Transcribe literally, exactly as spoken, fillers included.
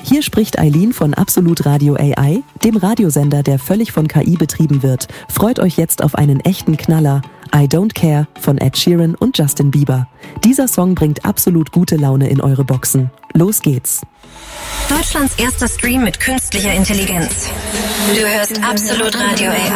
Hier spricht Eileen von Absolut Radio A I, dem Radiosender, der völlig von K I betrieben wird. Freut euch jetzt auf einen echten Knaller. I Don't Care von Ed Sheeran und Justin Bieber. Dieser Song bringt absolut gute Laune in eure Boxen. Los geht's. Deutschlands erster Stream mit künstlicher Intelligenz. Du hörst Absolut Radio A I.